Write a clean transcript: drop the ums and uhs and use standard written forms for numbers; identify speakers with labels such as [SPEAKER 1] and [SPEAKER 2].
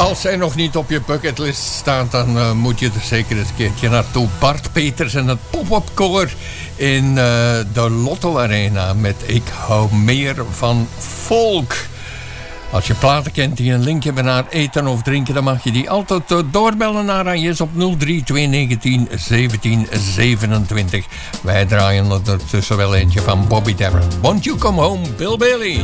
[SPEAKER 1] Als zij nog niet op je bucketlist staat, dan moet je er zeker eens een keertje naartoe. Bart Peters en het pop-up koor in de Lotto Arena met Ik hou meer van folk. Als je platen kent die een link hebben naar eten of drinken, dan mag je die altijd doorbellen naar AIS op 03219 1727. Wij draaien er tussen wel eentje van Bobby Darin. Won't you come home, Bill Bailey?